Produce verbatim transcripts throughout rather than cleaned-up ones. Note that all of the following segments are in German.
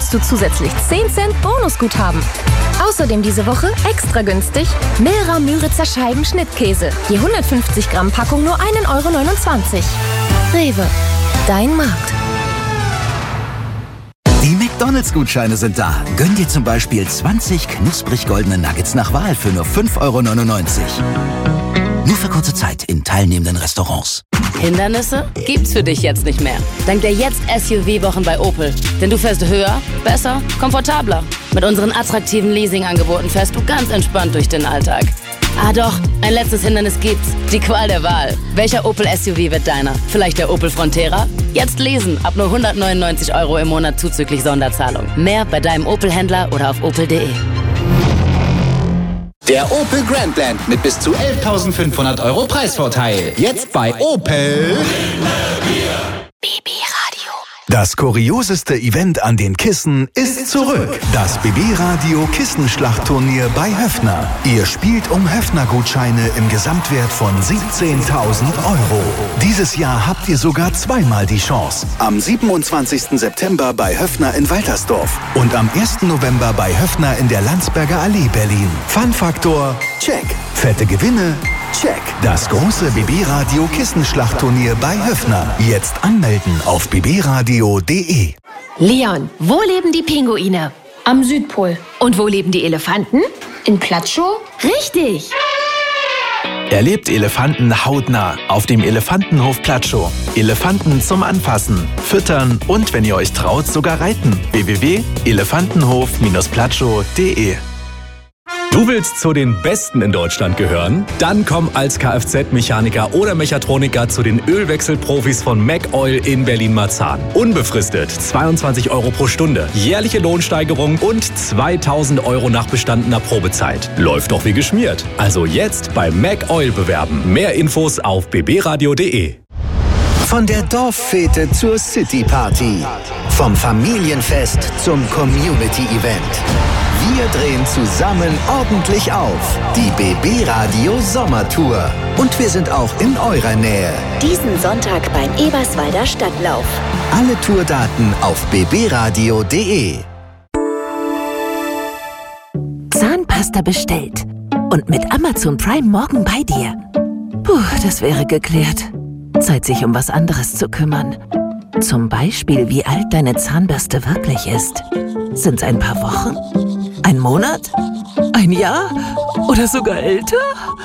bekommst du zusätzlich zehn Cent Bonusguthaben. Außerdem diese Woche extra günstig Milra Müritzer Scheiben Schnittkäse. Je hundertfünfzig Gramm Packung nur ein Euro neunundzwanzig. Rewe, dein Markt. Die McDonalds-Gutscheine sind da. Gönn dir zum Beispiel zwanzig knusprig goldene Nuggets nach Wahl für nur fünf Euro neunundneunzig. Nur für kurze Zeit in teilnehmenden Restaurants. Hindernisse gibt's für dich jetzt nicht mehr. Dank der Jetzt-S U V-Wochen bei Opel. Denn du fährst höher, besser, komfortabler. Mit unseren attraktiven Leasing-Angeboten fährst du ganz entspannt durch den Alltag. Ah doch, ein letztes Hindernis gibt's. Die Qual der Wahl. Welcher Opel S U V wird deiner? Vielleicht der Opel Frontera? Jetzt lesen. Ab nur hundertneunundneunzig Euro im Monat zuzüglich Sonderzahlung. Mehr bei deinem Opel-Händler oder auf opel punkt de. Der Opel Grandland mit bis zu elftausendfünfhundert Euro Preisvorteil. Jetzt bei Opel. B B Radio. Das kurioseste Event an den Kissen ist zurück. Das B B-Radio Kissenschlachtturnier bei Höffner. Ihr spielt um Höffner-Gutscheine im Gesamtwert von siebzehntausend Euro. Dieses Jahr habt ihr sogar zweimal die Chance. Am siebenundzwanzigsten September bei Höffner in Waltersdorf und am ersten November bei Höffner in der Landsberger Allee, Berlin. Fun-Faktor, check. Fette Gewinne, check. Das große B B-Radio Kissenschlachtturnier bei Höffner. Jetzt anmelden auf b b radio punkt de. Leon, wo leben die Pinguine? Am Südpol. Und wo leben die Elefanten? In Platschow? Richtig! Erlebt Elefanten hautnah auf dem Elefantenhof Platschow. Elefanten zum Anfassen, Füttern und, wenn ihr euch traut, sogar reiten. w w w punkt elefantenhof platschow punkt de. Du willst zu den Besten in Deutschland gehören? Dann komm als Kfz-Mechaniker oder Mechatroniker zu den Ölwechselprofis von McOil in Berlin-Marzahn. Unbefristet zweiundzwanzig Euro pro Stunde, jährliche Lohnsteigerung und zweitausend Euro nach bestandener Probezeit. Läuft doch wie geschmiert. Also jetzt bei McOil bewerben. Mehr Infos auf b b radio punkt de. Von der Dorffete zur City-Party. Vom Familienfest zum Community-Event. Wir drehen zusammen ordentlich auf. Die B B-Radio Sommertour. Und wir sind auch in eurer Nähe. Diesen Sonntag beim Eberswalder Stadtlauf. Alle Tourdaten auf b b radio punkt de. Zahnpasta bestellt. Und mit Amazon Prime morgen bei dir. Puh, das wäre geklärt. Zeit, sich um was anderes zu kümmern. Zum Beispiel, wie alt deine Zahnbürste wirklich ist. Sind's ein paar Wochen? Ein Monat? Ein Jahr? Oder sogar älter?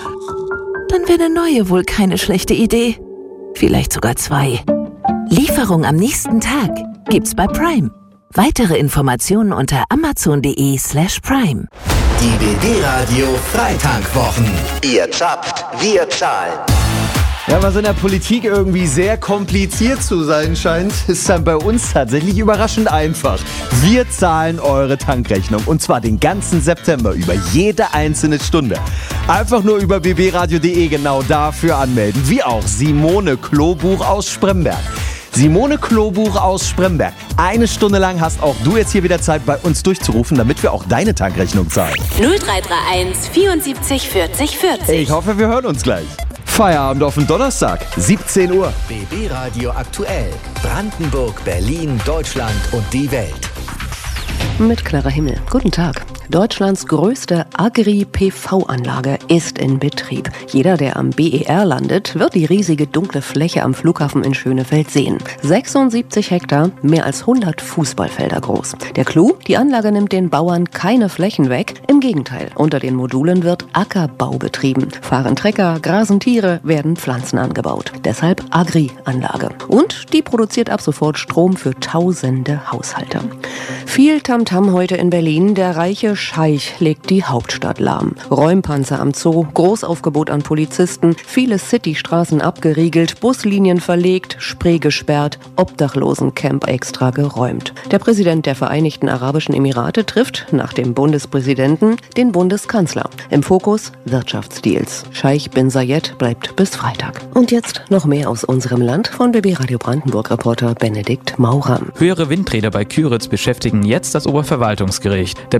Dann wäre eine neue wohl keine schlechte Idee. Vielleicht sogar zwei. Lieferung am nächsten Tag gibt's bei Prime. Weitere Informationen unter amazon punkt de slash prime. Die B B-Radio Freitankwochen. Ihr zapft, wir zahlen. Ja, was in der Politik irgendwie sehr kompliziert zu sein scheint, ist dann bei uns tatsächlich überraschend einfach. Wir zahlen eure Tankrechnung und zwar den ganzen September über, jede einzelne Stunde. Einfach nur über b b radio punkt de genau dafür anmelden, wie auch Simone Klobuch aus Spremberg. Simone Klobuch aus Spremberg. Eine Stunde lang hast auch du jetzt hier wieder Zeit, bei uns durchzurufen, damit wir auch deine Tankrechnung zahlen. null drei drei eins vierundsiebzig vierzig vierzig. Ich hoffe, wir hören uns gleich. Feierabend auf den Donnerstag, siebzehn Uhr. B B-Radio aktuell. Brandenburg, Berlin, Deutschland und die Welt. Mit Clara Himmel. Guten Tag. Deutschlands größte Agri-P V-Anlage ist in Betrieb. Jeder, der am B E R landet, wird die riesige dunkle Fläche am Flughafen in Schönefeld sehen. sechsundsiebzig Hektar, mehr als hundert Fußballfelder groß. Der Clou? Die Anlage nimmt den Bauern keine Flächen weg. Im Gegenteil, unter den Modulen wird Ackerbau betrieben. Fahren Trecker, grasen Tiere, werden Pflanzen angebaut. Deshalb Agri-Anlage. Und die produziert ab sofort Strom für tausende Haushalte. Viel Tamtam heute in Berlin. Der reiche Scheich legt die Hauptstadt lahm. Räumpanzer am Zoo, Großaufgebot an Polizisten, viele Citystraßen abgeriegelt, Buslinien verlegt, Spree gesperrt, Obdachlosencamp extra geräumt. Der Präsident der Vereinigten Arabischen Emirate trifft nach dem Bundespräsidenten den Bundeskanzler. Im Fokus Wirtschaftsdeals. Scheich bin Zayed bleibt bis Freitag. Und jetzt noch mehr aus unserem Land von B B Radio Brandenburg-Reporter Benedikt Maurer. Höhere Windräder bei Küritz beschäftigen jetzt das Oberverwaltungsgericht. Der Betreiber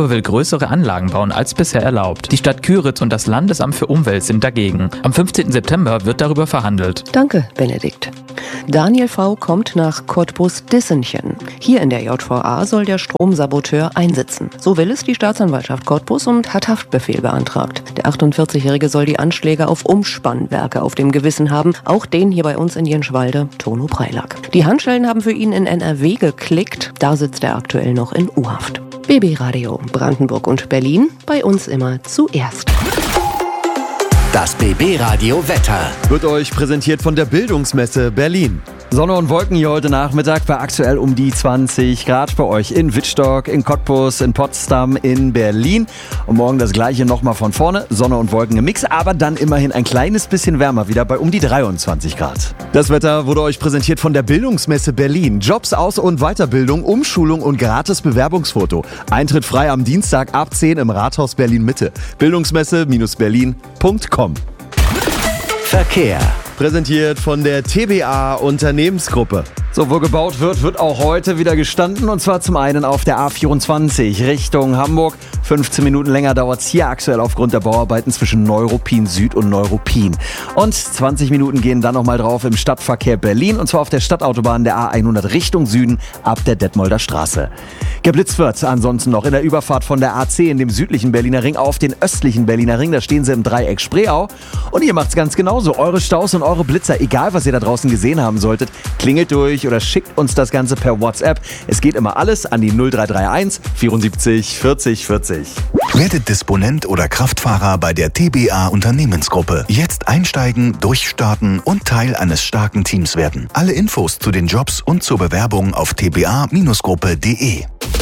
Tour will größere Anlagen bauen als bisher erlaubt. Die Stadt Küritz und das Landesamt für Umwelt sind dagegen. Am fünfzehnten September wird darüber verhandelt. Danke, Benedikt. Daniel V. kommt nach Cottbus-Dissenchen. Hier in der J V A soll der Stromsaboteur einsitzen. So will es die Staatsanwaltschaft Cottbus und hat Haftbefehl beantragt. Der achtundvierzigjährige soll die Anschläge auf Umspannwerke auf dem Gewissen haben, auch den hier bei uns in Jenschwalde, Tono Preilack. Die Handschellen haben für ihn in N R W geklickt, da sitzt er aktuell noch in U-Haft. B B Radio Brandenburg und Berlin, bei uns immer zuerst. Das B B-Radio Wetter wird euch präsentiert von der Bildungsmesse Berlin. Sonne und Wolken hier heute Nachmittag bei aktuell um die zwanzig Grad bei euch in Wittstock, in Cottbus, in Potsdam, in Berlin. Und morgen das gleiche nochmal von vorne, Sonne und Wolken im Mix, aber dann immerhin ein kleines bisschen wärmer wieder bei um die dreiundzwanzig Grad. Das Wetter wurde euch präsentiert von der Bildungsmesse Berlin. Jobs, Aus- und Weiterbildung, Umschulung und gratis Bewerbungsfoto. Eintritt frei am Dienstag ab zehn im Rathaus Berlin Mitte. Bildungsmesse Berlin punkt com. Verkehr. Präsentiert von der T B A Unternehmensgruppe. So, wo gebaut wird, wird auch heute wieder gestanden. Und zwar zum einen auf der A vierundzwanzig Richtung Hamburg. fünfzehn Minuten länger dauert es hier aktuell aufgrund der Bauarbeiten zwischen Neuruppin Süd und Neuruppin. Und zwanzig Minuten gehen dann nochmal drauf im Stadtverkehr Berlin. Und zwar auf der Stadtautobahn der A hundert Richtung Süden ab der Detmolder Straße. Geblitzt wird ansonsten noch in der Überfahrt von der A zehn, dem südlichen Berliner Ring, auf den östlichen Berliner Ring. Da stehen sie im Dreieck Spreeau. Und ihr macht's ganz genauso. Eure Staus und eure Blitzer, egal was ihr da draußen gesehen haben solltet, klingelt durch oder schickt uns das Ganze per WhatsApp. Es geht immer alles an die null drei drei eins vierundsiebzig vierzig vierzig. Werdet Disponent oder Kraftfahrer bei der T B A Unternehmensgruppe. Jetzt einsteigen, durchstarten und Teil eines starken Teams werden. Alle Infos zu den Jobs und zur Bewerbung auf t b a Gruppe punkt de.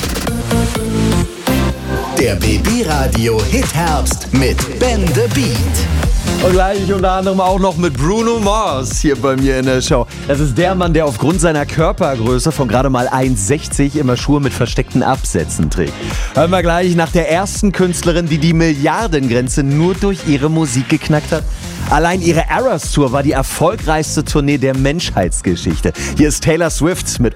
Der B B-Radio Hit Herbst mit Ben the Beat. Und gleich unter anderem auch noch mit Bruno Mars hier bei mir in der Show. Das ist der Mann, der aufgrund seiner Körpergröße von gerade mal eins sechzig immer Schuhe mit versteckten Absätzen trägt. Hören wir gleich nach der ersten Künstlerin, die die Milliardengrenze nur durch ihre Musik geknackt hat. Allein ihre Eras Tour war die erfolgreichste Tournee der Menschheitsgeschichte. Hier ist Taylor Swift mit